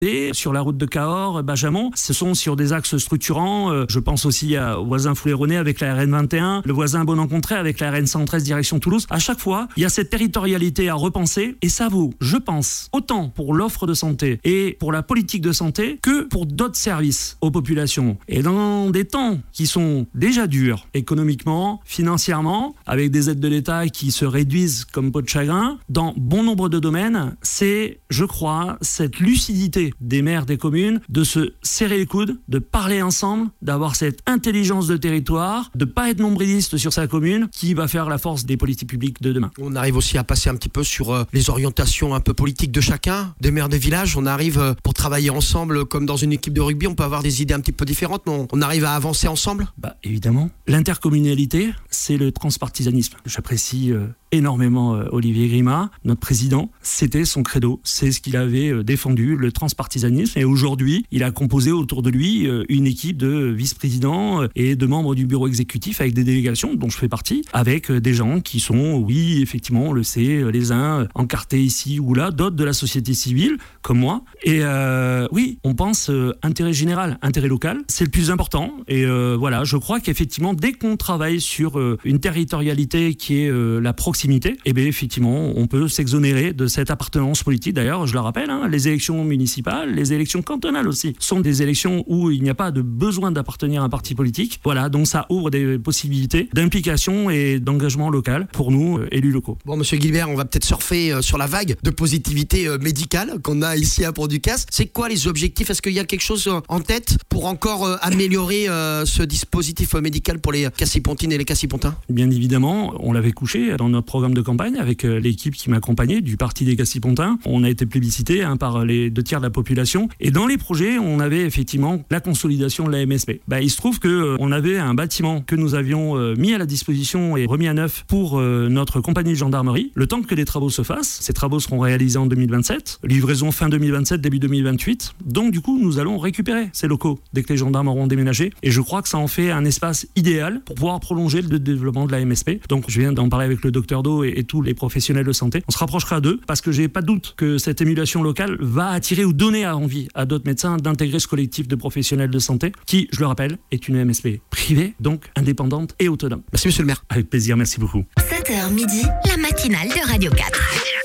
Et sur la route de Cahors, Bajamont, ce sont sur des axes structurants. Je pense aussi au voisin Foulayronais avec la RN 21, le voisin Bon-Encontré avec la RN 113 direction Toulouse. À chaque fois, il y a cette territorialité à repenser et ça vaut, je pense, autant pour l'offre de santé et pour la politique de santé que pour d'autres services aux populations. Et dans des temps qui sont déjà durs, économiquement, financièrement, avec des aides de l'État qui se réduisent comme peau de chagrin, dans bon nombre de domaines, c'est, je crois, cette lucidité des maires des communes de se serrer les coudes, de parler ensemble, d'avoir cette intelligence de territoire, de pas être nombriliste sur sa commune, qui va faire la force des politiques publiques de demain. On arrive aussi à passer un petit peu sur les orientations un peu politiques de chacun, des maires des villages. On arrive pour travailler ensemble comme dans une équipe de rugby, on peut avoir des idées un petit peu différentes, mais on arrive à avancer ensemble. Évidemment. L'intercommunalité, c'est le transpartisanisme. J'apprécie énormément Olivier Grima, notre président. C'était son credo, c'est ce qu'il avait défendu, le transpartisanisme. Et aujourd'hui, il a composé autour de lui une équipe de vice-présidents et de membres du bureau exécutif avec des délégations dont je fais partie, avec des gens qui sont, oui, effectivement, on le sait, les uns encartés ici ou là, d'autres de la société civile, comme moi. Et oui, on pense intérêt général, intérêt local, c'est le plus important. Et voilà, je crois qu'effectivement, dès qu'on travaille sur une territorialité qui est la proximité, et bien effectivement, on peut s'exonérer de cette appartenance politique. D'ailleurs, je le rappelle, les élections municipales, les élections cantonales aussi, sont des élections où il n'y a pas de besoin d'appartenir à un parti politique. Voilà, donc ça ouvre des possibilités d'implication et d'engagement local pour nous, élus locaux. Bon, monsieur Guilbert, on va peut-être surfer sur la vague de positivité médicale qu'on a ici à Pont-du-Casse. C'est quoi les objectifs ? Est-ce qu'il y a quelque chose en tête pour encore améliorer ce dispositif médical pour les Cassipontines et les Cassipontins ? Bien évidemment, on l'avait couché dans notre programme de campagne avec l'équipe qui m'accompagnait du Parti des Cassipontins. On a été plébiscité par les 2/3 de la population. Et dans les projets, on avait effectivement la consolidation de la MSP. Il se trouve qu'on avait un bâtiment que nous avions mis à la disposition et remis à neuf pour notre compagnie de gendarmerie. Le temps que les travaux se fassent, ces travaux seront réalisés en 2027. Livraison fin 2027, début 2028. Donc du coup, nous allons récupérer ces locaux dès que les gendarmes auront déménagé. Et je crois que ça en fait un espace idéal pour pouvoir prolonger le développement de la MSP. Donc je viens d'en parler avec le docteur Do et tous les professionnels de santé. On se rapprochera d'eux parce que j'ai pas de doute que cette émulation locale va attirer ou donner envie à d'autres médecins d'intégrer ce collectif de professionnels de santé qui, je le rappelle, est une MSP privée, donc indépendante et autonome. Merci monsieur le maire. Avec plaisir, merci beaucoup. 7h midi, la matinale de Radio 4.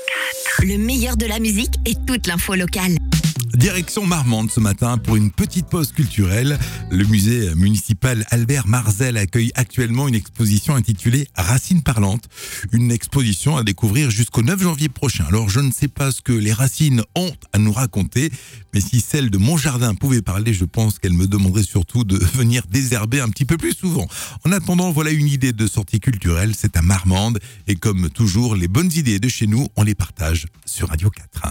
Le meilleur de la musique et toute l'info locale. Direction Marmande ce matin pour une petite pause culturelle. Le musée municipal Albert Marzel accueille actuellement une exposition intitulée Racines parlantes. Une exposition à découvrir jusqu'au 9 janvier prochain. Alors je ne sais pas ce que les racines ont à nous raconter, mais si celle de mon jardin pouvait parler, je pense qu'elle me demanderait surtout de venir désherber un petit peu plus souvent. En attendant, voilà une idée de sortie culturelle, c'est à Marmande. Et comme toujours, les bonnes idées de chez nous, on les partage sur Radio 4.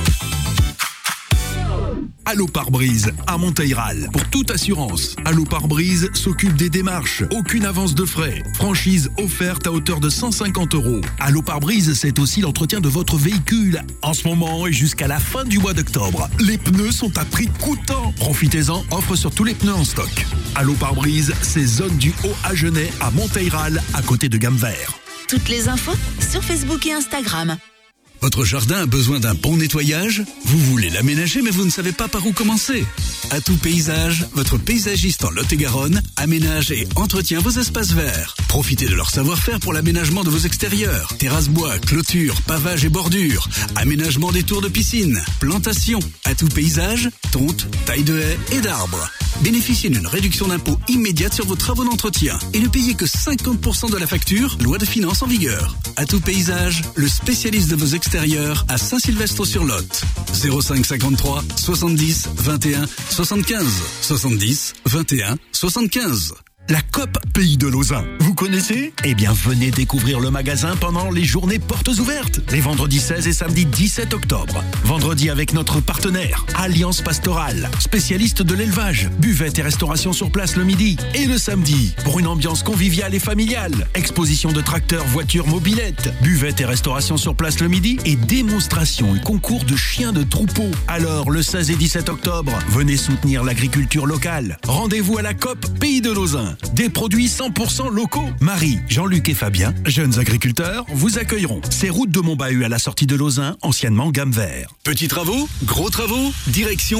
Allo Pare-Brise à Monteyral. Pour toute assurance, Allo Pare-Brise s'occupe des démarches. Aucune avance de frais. Franchise offerte à hauteur de 150 €. Allo Pare-Brise, c'est aussi l'entretien de votre véhicule. En ce moment et jusqu'à la fin du mois d'octobre, les pneus sont à prix coûtant. Profitez-en, offre sur tous les pneus en stock. Allo Pare-Brise, c'est zone du Haut-Agenais à Monteyral, à côté de Gamme-Vert. Toutes les infos sur Facebook et Instagram. Votre jardin a besoin d'un bon nettoyage ? Vous voulez l'aménager mais vous ne savez pas par où commencer ? Atout Paysage, votre paysagiste en Lot-et-Garonne, aménage et entretient vos espaces verts. Profitez de leur savoir-faire pour l'aménagement de vos extérieurs. Terrasses bois, clôtures, pavages et bordures. Aménagement des tours de piscine, plantation. Atout Paysage, tonte, taille de haies et d'arbres. Bénéficiez d'une réduction d'impôt immédiate sur vos travaux d'entretien et ne payez que 50% de la facture, loi de finances en vigueur. Atout Paysage, le spécialiste de vos extérieurs à Saint-Sylvestre-sur-Lot. 05 53 70 21 75 70 21 75. La COP Pays de Lausanne. Vous connaissez ? Eh bien, venez découvrir le magasin pendant les journées portes ouvertes, les vendredis 16 et samedi 17 octobre. Vendredi avec notre partenaire, Alliance Pastorale, spécialiste de l'élevage, buvette et restauration sur place le midi. Et le samedi, pour une ambiance conviviale et familiale, exposition de tracteurs, voitures, mobylettes, buvette et restauration sur place le midi et démonstration et concours de chiens de troupeau. Alors, le 16 et 17 octobre, venez soutenir l'agriculture locale. Rendez-vous à la COP Pays de Lausanne. Des produits 100% locaux. Marie, Jean-Luc et Fabien, jeunes agriculteurs, vous accueilleront. C'est route de Montbahut à la sortie de Lausanne, anciennement Gamme-Vert. Petits travaux, gros travaux, direction